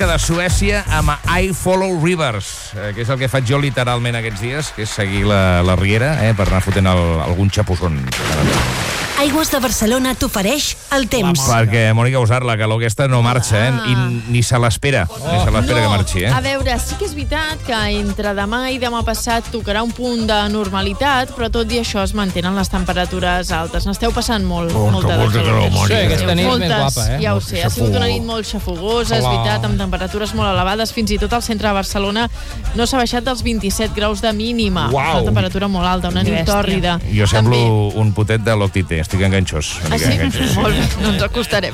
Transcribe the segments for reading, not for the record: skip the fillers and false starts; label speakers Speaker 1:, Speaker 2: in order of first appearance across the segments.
Speaker 1: de Suècia amb I Follow Rivers, que és el que faig jo literalment aquests dies, que és seguir la riera per anar fotent algun xapuzón.
Speaker 2: Aigües de Barcelona t'ofereix el temps.
Speaker 1: Perquè, Mònica Usar, la calor aquesta no marxa, i ni se l'espera. Ni se l'espera que marxi,
Speaker 3: A veure, sí que és veritat que entre demà i demà passat tocarà un punt de normalitat, però tot i això es mantenen les temperatures altes. N'esteu passant molta de calor.
Speaker 4: Sí, aquesta nit és més guapa,
Speaker 3: Ja ho sé, ha sigut una nit molt xafogosa, és veritat, amb temperatures molt elevades. Fins i tot al centre de Barcelona no s'ha baixat dels 27 graus de mínima. Una temperatura molt alta, una nit tòrrida.
Speaker 1: Jo semblo un potet de l'Octite, estic enganxós.
Speaker 3: Ah, sí? Molt bé, no ens acostarem.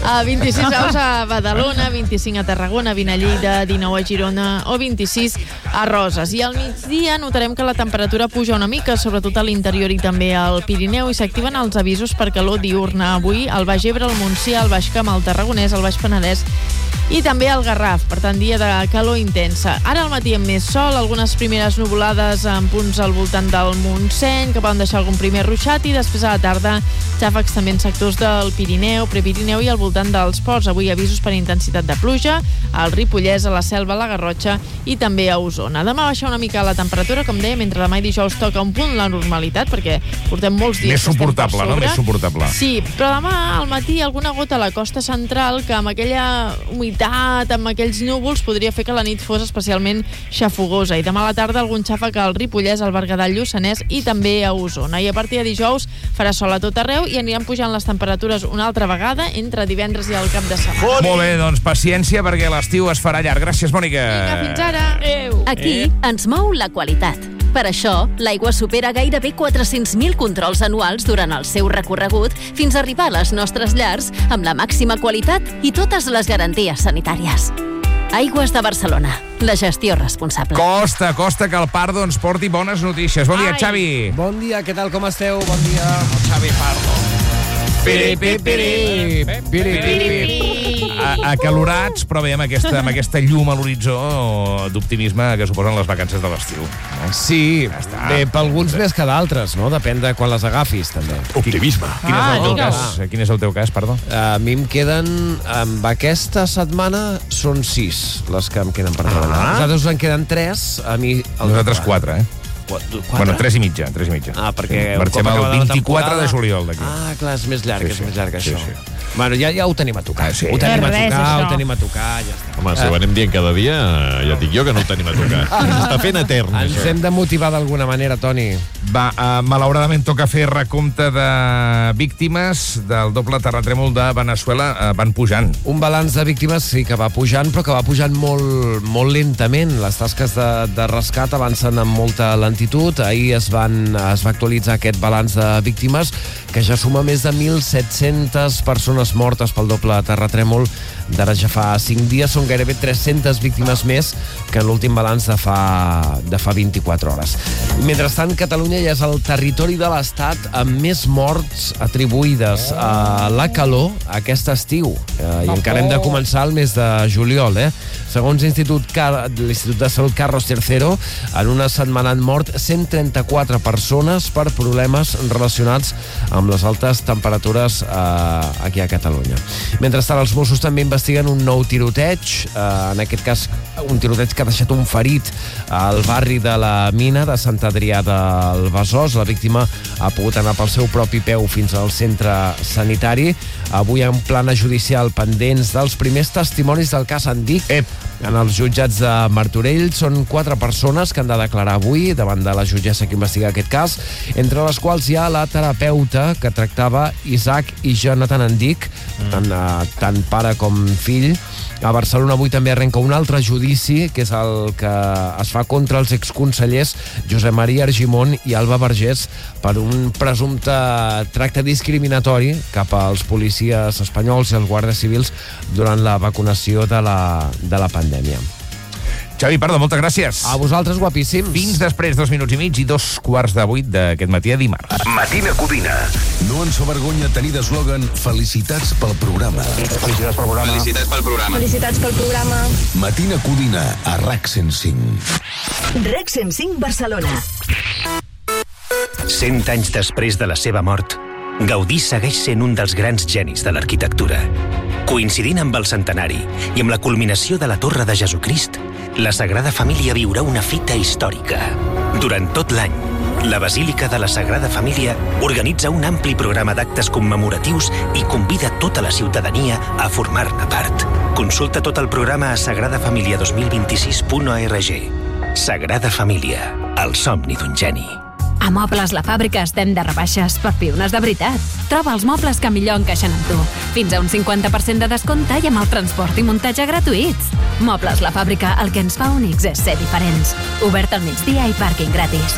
Speaker 3: 26 graus a Badalona, 25 a Tarragona, 20 a Lleida, 19 a Girona o 26 a Roses. I al migdia notarem que la temperatura puja una mica, sobretot a l'interior i també al Pirineu, i s'activen els avisos per calor diurna avui al Baix Ebre, al Montsià, al Baix Camp, al Tarragonès, al Baix Penedès i també al Garraf. Per tant, dia de calor intensa. Ara al matí amb més sol, algunes primeres nuvolades en punts al voltant del Montseny, que poden deixar algun primer ruixat, i després a la tarda xàfecs també en sectors del Pirineu, Prepirineu i al voltant dels ports. Avui avisos per intensitat de pluja al Ripollès, a la Selva, a la Garrotxa i també a Osona. Demà baixa una mica la temperatura, com dèiem, entre demà i dijous toca un punt la normalitat, perquè portem molts dies
Speaker 1: més suportable, no? Més suportable.
Speaker 3: Sí, però demà al matí alguna gota a la costa central que amb aquella humitat, amb aquells núvols, podria fer que la nit fos especialment xafogosa. I demà a la tarda algun xàfec al Ripollès, al Berguedà, al Lluçanès i també a Osona. I a partir de dijous farà sol a tot arreu i aniran pujant les temperatures una altra vegada entre divendres i el cap de setmana.
Speaker 1: Molt bé, doncs paciència, perquè l'estiu es farà llarg. Gràcies, Mònica.
Speaker 3: Vinga, fins ara.
Speaker 2: Aquí ens mou la qualitat. Per això, l'aigua supera gairebé 400.000 controls anuals durant el seu recorregut fins a arribar a les nostres llars amb la màxima qualitat i totes les garanties sanitàries. Aigües de Barcelona, la gestió responsable.
Speaker 1: Costa que el Pardo ens porti bones notícies. Bon dia, Xavi.
Speaker 4: Bon dia, què tal, com esteu? Bon dia.
Speaker 1: El Xavi Pardo. Acalorats, però bé, amb aquesta llum a l'horitzó d'optimisme que suposen les vacances de l'estiu.
Speaker 4: Sí, bé, per alguns més que d'altres, no? Depèn de quan les agafis, també.
Speaker 1: Optimisme. Quin és el teu cas, perdó?
Speaker 4: A mi em queden, amb aquesta setmana, són 6 les que em queden per treballar. Nosaltres us en queden 3, a mi...
Speaker 1: Nosaltres 4, Bueno, 3 i mitja.
Speaker 4: Ah, perquè...
Speaker 1: Marxem el 24 de juliol d'aquí.
Speaker 4: Ah, clar, és més llarg, això.
Speaker 1: Sí.
Speaker 4: Bueno, ja ho tenim a tocar.
Speaker 1: Sí.
Speaker 4: Ho tenim a tocar, ja està.
Speaker 5: Home, si ho anem dient cada dia, ja et dic jo que no ho tenim a tocar. S'està fent etern,
Speaker 4: Ens
Speaker 5: això.
Speaker 4: hem de motivar d'alguna manera, Toni.
Speaker 1: Va, malauradament toca fer recompte de víctimes del doble terratrèmol de Veneçuela. Van pujant.
Speaker 4: Un balanç de víctimes sí que va pujant, però que va pujant molt lentament. Les tasques de rescat avancen amb molta lentitud. Ahir es va actualitzar aquest balanç de víctimes, que ja suma més de 1.700 persones mortes pel doble terratrèmol d'ara ja fa 5 dies. Són gairebé 300 víctimes més que en l'últim balanç de fa 24 hores. Mentrestant, Catalunya ja és el territori de l'Estat amb més morts atribuïdes a la calor aquest estiu. I encara hem de començar el mes de juliol, Segons l'Institut de Salut Carlos III, en una setmana han mort 134 persones per problemes relacionats amb les altes temperatures aquí a Catalunya. Mentrestant, els Mossos també investiguen un nou tiroteig, en aquest cas un tiroteig que ha deixat un ferit al barri de la Mina de Sant Adrià del Besòs. La víctima ha pogut anar pel seu propi peu fins al centre sanitari. Avui hi ha un plana judicial pendents dels primers testimonis del cas Andic. En els jutjats de Martorell són 4 persones que han de declarar avui davant de la jutgessa que investiga aquest cas, entre les quals hi ha la terapeuta que tractava Isaac i Jonathan Andic, tant pare com fill. A Barcelona avui també arrenca un altre judici, que és el que es fa contra els exconsellers Josep Maria Argimon i Alba Vergés per un presumpte tracte discriminatori cap als policies espanyols i els guàrdies civils durant la vacunació de la pandèmia.
Speaker 1: Xavi Pardo, moltes gràcies.
Speaker 4: A vosaltres, guapíssims.
Speaker 1: Fins després, 2 minuts i mig i 2:15 d'aquest matí a dimarts.
Speaker 6: Matina Codina. No ens fa vergonya tenir d'eslògan felicitats pel programa.
Speaker 7: Felicitats pel programa.
Speaker 8: Felicitats pel programa.
Speaker 7: Felicitats pel programa.
Speaker 6: Matina Codina a RAC 105.
Speaker 2: RAC 105 Barcelona.
Speaker 9: 100 anys després de la seva mort, Gaudí segueix sent un dels grans genis de l'arquitectura.
Speaker 8: Coincidint amb el centenari i amb la culminació de la Torre de Jesucrist, la Sagrada Família viurà una fita històrica. Durant tot l'any, la Basílica de la Sagrada Família organitza un ampli programa d'actes commemoratius i convida tota la ciutadania a formar-ne part. Consulta tot el programa a sagradafamilia2026.org. Sagrada Família, el somni d'un geni.
Speaker 9: A Mobles La Fàbrica estem de rebaixes per piunes de veritat. Troba els mobles que millor encaixen amb tu. Fins a un 50% de descompte i amb el transport i muntatge gratuïts. Mobles La Fàbrica, el que ens fa únics és ser diferents. Obert al migdia i pàrquing gratis.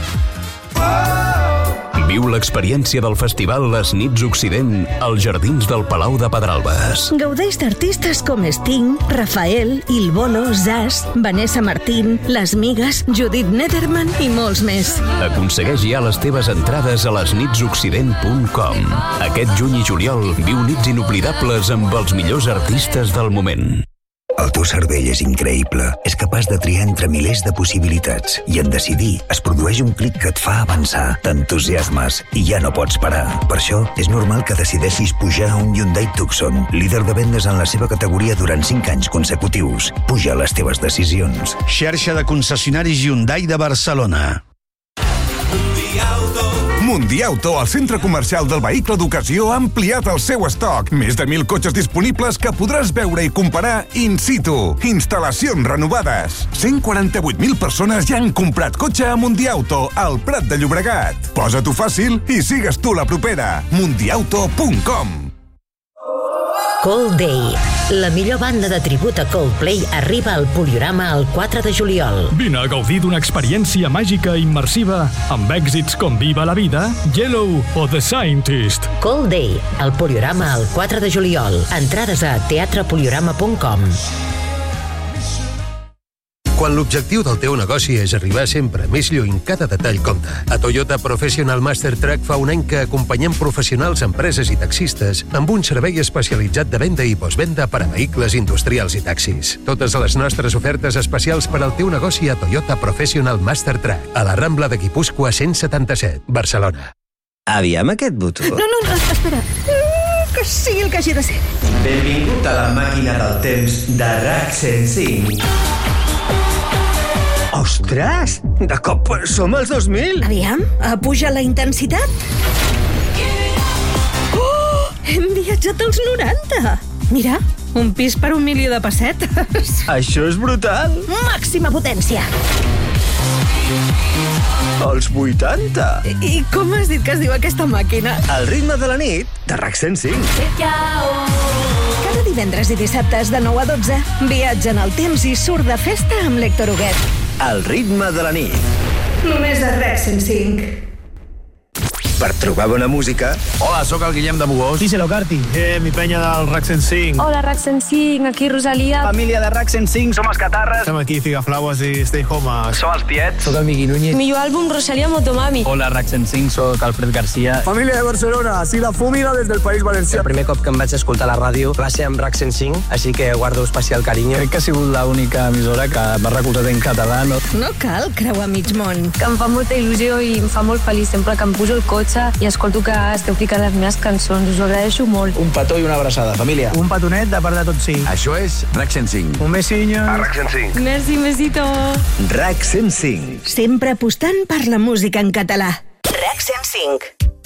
Speaker 6: Viu l'experiència del festival Les Nits Occident als Jardins del Palau de Pedralbes.
Speaker 10: Gaudeix d'artistes com Sting, Rafael, Il Bolo, Zaz, Vanessa Martín, Les Migues, Judith Nederman i molts més.
Speaker 6: Aconsegueix ja les teves entrades a lesnitsoccident.com. Aquest juny i juliol viu nits inoblidables amb els millors artistes del moment.
Speaker 11: El teu cervell és increïble. És capaç de triar entre milers de possibilitats. I en decidir es produeix un clic que et fa avançar. T'entusiasmes i ja no pots parar. Per això, és normal que decideixis pujar a un Hyundai Tucson, líder de vendes en la seva categoria durant 5 anys consecutius. Puja les teves decisions.
Speaker 12: Xarxa de concessionaris Hyundai de Barcelona.
Speaker 13: Mundiauto, el centre comercial del vehicle d'ocasió, ha ampliat el seu estoc. Més de 1.000 cotxes disponibles que podràs veure i comparar in situ. Instal·lacions renovades. 148.000 persones ja han comprat cotxe a Mundiauto, al Prat de Llobregat. Posa-t'ho fàcil i sigues tu la propera. Mundiauto.com.
Speaker 14: Coldday, la millor banda de tribut a Coldplay, arriba al Poliorama el 4 de juliol.
Speaker 15: Vine a gaudir d'una experiència màgica i immersiva amb èxits com Viva la Vida, Yellow o The Scientist.
Speaker 14: Coldday, al Poliorama el 4 de juliol. Entrades a teatrepoliorama.com.
Speaker 16: Quan l'objectiu del teu negoci és arribar sempre més lluny, cada detall compta. A Toyota Professional Master Track fa un any que acompanyem professionals, empreses i taxistes amb un servei especialitzat de venda i postvenda per a vehicles industrials i taxis. Totes les nostres ofertes especials per al teu negoci a Toyota Professional Master Track, a la Rambla de Guipúscoa 177, Barcelona.
Speaker 17: Aviam aquest botó.
Speaker 10: No, espera. Que sigui el que hagi de ser.
Speaker 17: Benvingut a la màquina del temps de RAC 105. Ostres! De cop som als 2000!
Speaker 10: Aviam, puja la intensitat. Oh! Hem viatjat als 90! Mira, un pis per 1 milió de pessetes.
Speaker 17: Això és brutal!
Speaker 10: Màxima potència!
Speaker 17: Els 80!
Speaker 10: I com has dit que es diu aquesta màquina?
Speaker 17: El ritme de la nit, de RAC 105.
Speaker 10: Cada divendres i dissabtes de 9 a 12, viatja en el temps i surt de festa amb l'Héctor Huguet.
Speaker 17: El ritme de la nit.
Speaker 10: Només a RAC 105.
Speaker 17: Per trobar bona música...
Speaker 18: Hola, sóc el Guillem de Bugós.
Speaker 19: Díselo, Carti. Mi penya del RAC 105.
Speaker 20: Hola, RAC 105, aquí Rosalia.
Speaker 19: Família de RAC 105.
Speaker 18: Som els Catarres.
Speaker 19: Estem aquí, Figaflaues i Stay Home.
Speaker 18: Som els Tiets.
Speaker 19: Soc el Miqui Núñez.
Speaker 20: Millor àlbum, Rosalia Motomami.
Speaker 21: Hola, RAC 105, soc Alfred García.
Speaker 19: Família de Barcelona, así la fúmiga des del País Valencià.
Speaker 21: El primer cop que em vaig escoltar a la ràdio va ser amb RAC 105, així que guardo especial carinyo. Crec que ha sigut l'única emissora que m'ha recolzat en català.
Speaker 10: No cal creuar mig món.
Speaker 20: Que em fa molta il·lusió i em fa molt feliç sempre que em pujo al cotxe i escolto que esteu ficant les meves cançons. Us ho agraeixo molt.
Speaker 18: Un petó i una abraçada, família.
Speaker 19: Un petonet de part de tots 5.
Speaker 18: Això és RAC 105.
Speaker 19: Un besinyo.
Speaker 18: A RAC 105.
Speaker 20: Merci, besito.
Speaker 17: RAC 105.
Speaker 10: Sempre apostant per la música en català.
Speaker 14: RAC 105.